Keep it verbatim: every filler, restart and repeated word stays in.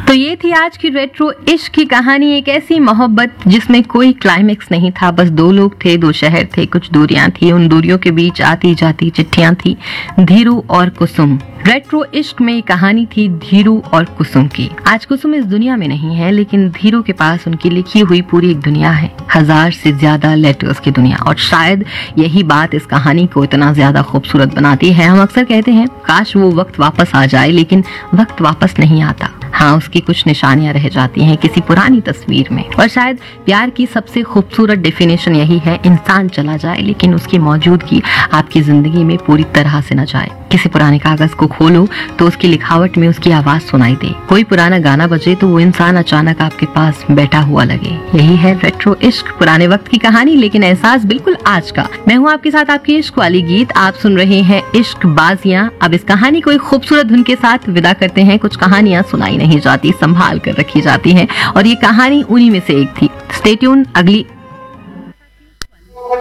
तो ये थी आज की रेट्रो इश्क की कहानी। एक ऐसी मोहब्बत जिसमें कोई क्लाइमेक्स नहीं था, बस दो लोग थे, दो शहर थे, कुछ दूरियां थी, उन दूरियों के बीच आती जाती चिट्ठियां थी, धीरू और कुसुम। रेट्रो इश्क में कहानी थी धीरू और कुसुम की। आज कुसुम इस दुनिया में नहीं है, लेकिन धीरू के पास उनकी लिखी हुई पूरी एक दुनिया है, हजार से ज्यादा लेटर्स की दुनिया। और शायद यही बात इस कहानी को इतना ज्यादा खूबसूरत बनाती है। हम अक्सर कहते हैं काश वो वक्त वापस आ जाए, लेकिन वक्त वापस नहीं आता। हाँ, उसकी कुछ निशानियां रह जाती हैं किसी पुरानी तस्वीर में। और शायद प्यार की सबसे खूबसूरत डेफिनेशन यही है, इंसान चला जाए लेकिन उसकी मौजूदगी आपकी जिंदगी में पूरी तरह से न जाए। किसी पुराने कागज को खोलो तो उसकी लिखावट में उसकी आवाज सुनाई दे, कोई पुराना गाना बजे तो वो इंसान अचानक आपके पास बैठा हुआ लगे। यही है रेट्रो इश्क, पुराने वक्त की कहानी लेकिन एहसास बिल्कुल आज का। मैं हूँ आपके साथ आपकी इश्क वाली गीत, आप सुन रहे हैं इश्क बाजियां। अब इस कहानी को एक खूबसूरत धुन के साथ विदा करते हैं। कुछ कहानियां सुनाई नहीं जाती, संभाल कर रखी जाती हैं, और ये कहानी उन्हीं में से एक थी। स्टे ट्यून, अगली